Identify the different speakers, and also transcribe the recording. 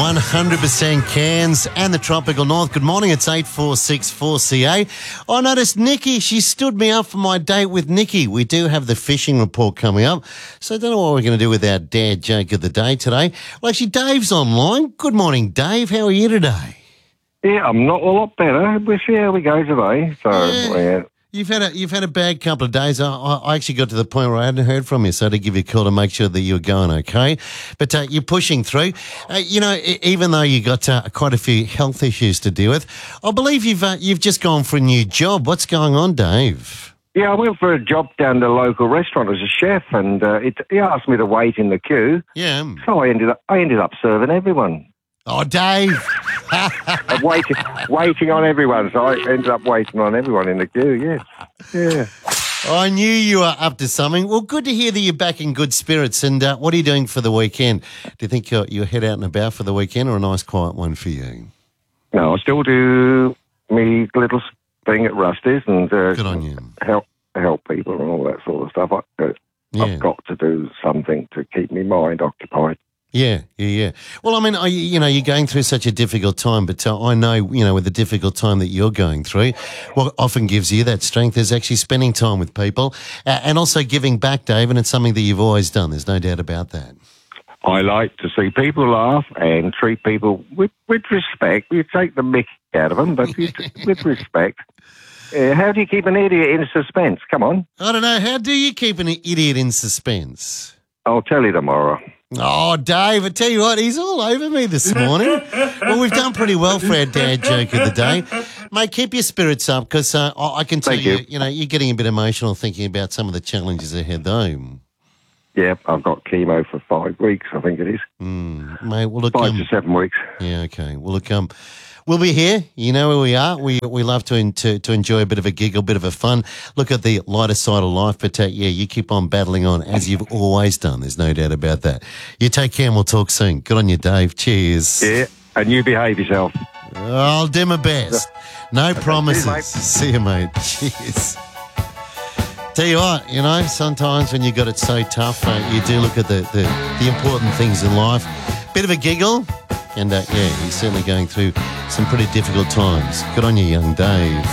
Speaker 1: 100% Cairns and the tropical north. Good morning, it's 8464CA. I noticed Nikki, she stood me up for my date with Nikki. We do have the fishing report coming up, so I don't know what we're going to do with our dad joke of the day today. Well, actually, Dave's online. Good morning, Dave. How are you today?
Speaker 2: Yeah, I'm not a lot better. We'll see how we go today. So, yeah.
Speaker 1: You've had a bad couple of days. I actually got to the point where I hadn't heard from you, so I had to give you a call to make sure that you were going okay. But you're pushing through. Even though you got quite a few health issues to deal with, I believe you've just gone for a new job. What's going on, Dave?
Speaker 2: Yeah, I went for a job down the local restaurant as a chef, and he asked me to wait in the queue.
Speaker 1: Yeah.
Speaker 2: So I ended up serving everyone.
Speaker 1: Oh, Dave.
Speaker 2: waiting on everyone. So I ended up waiting on everyone in the queue, yes. Yeah.
Speaker 1: I knew you were up to something. Well, good to hear that you're back in good spirits. And what are you doing for the weekend? Do you think you'll head out and about for the weekend, or a nice quiet one for you?
Speaker 2: No, I still do me little thing at Rusty's and
Speaker 1: good on you.
Speaker 2: help people and all that sort of stuff. I've got to do something to keep my mind occupied.
Speaker 1: Yeah. Well, I mean, you're going through such a difficult time, but I know, with the difficult time that you're going through, what often gives you that strength is actually spending time with people and also giving back, Dave, and it's something that you've always done. There's no doubt about that.
Speaker 2: I like to see people laugh and treat people with respect. You take the mick out of them, but with respect. How do you keep an idiot in suspense? Come on.
Speaker 1: I don't know. How do you keep an idiot in suspense?
Speaker 2: I'll tell you tomorrow.
Speaker 1: Oh, Dave, I tell you what, he's all over me this morning. Well, we've done pretty well for our dad joke of the day. Mate, keep your spirits up because I can tell you, you're getting a bit emotional thinking about some of the challenges ahead, though.
Speaker 2: Yeah, I've got chemo for 5 weeks, I think it is.
Speaker 1: Mate, well, look,
Speaker 2: 5 to 7 weeks.
Speaker 1: Yeah, okay. Well, look, we'll be here. You know where we are. We love to enjoy a bit of a giggle, a bit of a fun. Look at the lighter side of life. But, you keep on battling on as you've always done. There's no doubt about that. You take care and we'll talk soon. Good on you, Dave. Cheers.
Speaker 2: Yeah, and you behave yourself.
Speaker 1: I'll do my best. No promises.
Speaker 2: Cheers, mate.
Speaker 1: See you, mate. Cheers. Tell you what, sometimes when you got it so tough, you do look at the important things in life. Bit of a giggle. And, he's certainly going through some pretty difficult times. Good on you, young Dave.